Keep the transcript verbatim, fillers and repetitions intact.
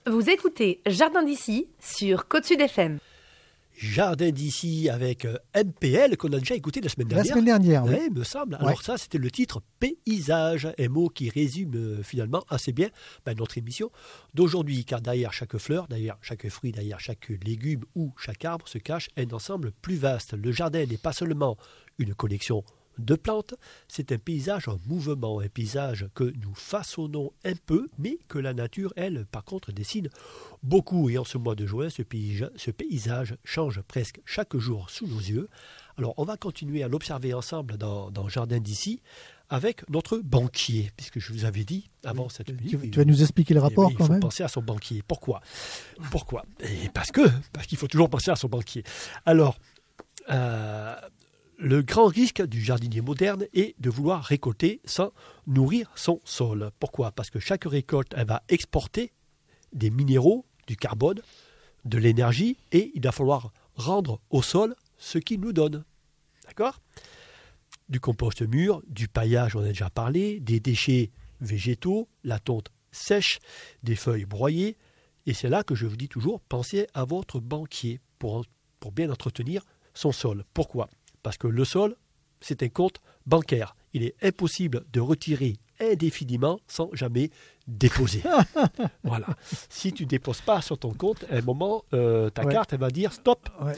Vous écoutez Jardin d'ici sur Côte-Sud F M. Jardin d'ici avec M P L qu'on a déjà écouté la semaine dernière. La semaine dernière, oui. Ouais, me semble. Alors Ouais. ça, c'était le titre Paysage, un mot qui résume euh, finalement assez bien ben, notre émission d'aujourd'hui, car derrière chaque fleur, derrière chaque fruit, derrière chaque légume ou chaque arbre se cache un ensemble plus vaste. Le jardin n'est pas seulement une collection de plantes, c'est un paysage en mouvement, un paysage que nous façonnons un peu, mais que la nature, elle, par contre, dessine beaucoup. Et en ce mois de juin, ce paysage, ce paysage change presque chaque jour sous nos yeux. Alors, on va continuer à l'observer ensemble dans, dans Jardin d'ici avec notre banquier, puisque je vous avais dit avant cette Tu, minute. tu vas nous expliquer le Eh rapport oui, quand il faut même. penser à son banquier. Pourquoi Pourquoi Et parce que, parce qu'il faut toujours penser à son banquier. Alors, euh, le grand risque du jardinier moderne est de vouloir récolter sans nourrir son sol. Pourquoi ? Parce que chaque récolte, elle va exporter des minéraux, du carbone, de l'énergie, et il va falloir rendre au sol ce qu'il nous donne. D'accord ? Du compost mûr, du paillage, on a déjà parlé, des déchets végétaux, la tonte sèche, des feuilles broyées. Et c'est là que je vous dis toujours, pensez à votre banquier pour, pour bien entretenir son sol. Pourquoi ? Parce que le sol, c'est un compte bancaire. Il est impossible de retirer indéfiniment sans jamais déposer. Voilà. Si tu ne déposes pas sur ton compte, à un moment, euh, ta Ouais. carte, elle va dire stop. Ouais.